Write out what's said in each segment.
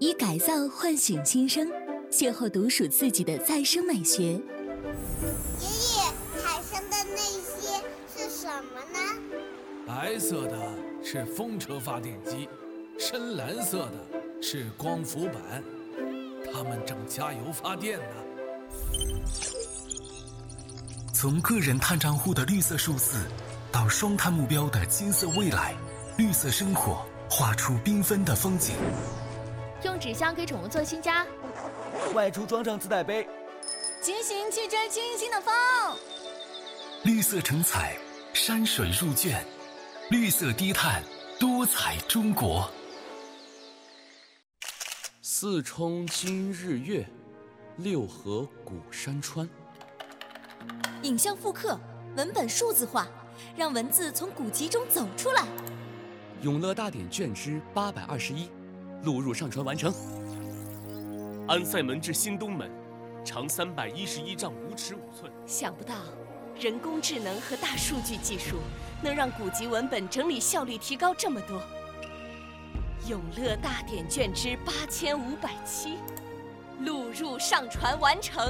以改造唤醒新生，邂逅独属自己的再生美学。 爷爷，海上的那些是什么呢？ 白色的是风车发电机，深蓝色的是光伏板，它们正加油发电呢。 从个人碳账户的绿色数字，到双碳目标的金色未来，绿色生活画出缤纷的风景。 用纸箱给宠物做新家， 外出装上自带杯， 骑行去追清新的风。 绿色成彩，山水入卷，绿色低碳，多彩中国。 四冲今日月，六合古山川。 影像复刻，文本数字化，让文字从古籍中走出来。 永乐大典卷之821，录入上传完成。 安塞门至新东门，长311丈5尺5寸。 想不到，人工智能和大数据技术能让古籍文本整理效率提高这么多。永乐大典卷之8507，录入上传完成。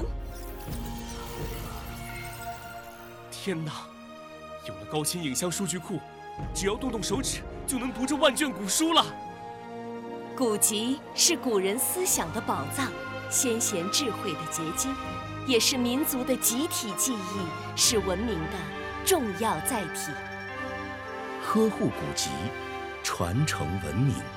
天哪！有了高清影像数据库，只要动动手指就能读这万卷古书了。 古籍是古人思想的宝藏，先贤智慧的结晶，也是民族的集体记忆，是文明的重要载体。 呵护古籍，传承文明。